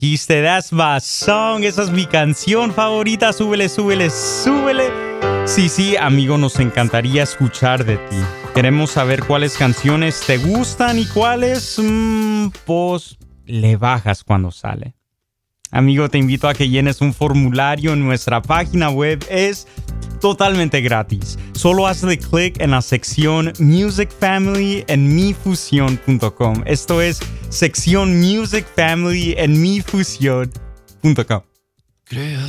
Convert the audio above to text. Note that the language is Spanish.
Dijiste, that's my song, esa es mi canción favorita, súbele, súbele, súbele. Sí, amigo, nos encantaría escuchar de ti. Queremos saber cuáles canciones te gustan y cuáles, pues, le bajas cuando sale. Amigo, te invito a que llenes un formulario en nuestra página web. Es totalmente gratis. Solo hazle clic en la sección Music Family en mifusion.com. Esto es sección Music Family en mifusion.com. Crea